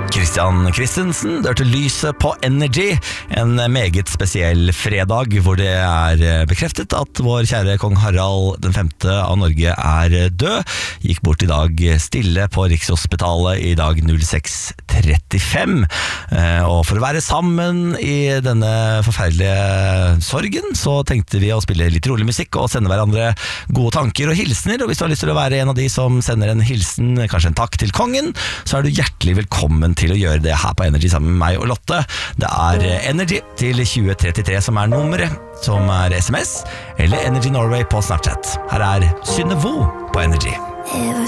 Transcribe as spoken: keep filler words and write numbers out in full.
Christian Christensen, det hørte Lyset på Energy, en meget spesiell fredag hvor det er bekreftet at vår kjære kong Harald den femte av Norge er død. Gikk bort i dag stille på Rikshospitalet i dag null seks trettifem. Og for å være sammen i denne forferdelige sorgen, så tenkte vi å spille litt rolig musikk og sende hverandre gode tanker og hilsener. Og hvis du har lyst til å være en av de som sender en hilsen, kanskje en takk til kongen, så er du hjertelig velkommen til å gjøre det her på Energy sammen med meg og Lotte. Det er Energy til tjue trettitre som er nummeret, som er S M S, eller Energy Norway på Snapchat. Her er Synnevo på Energy. It was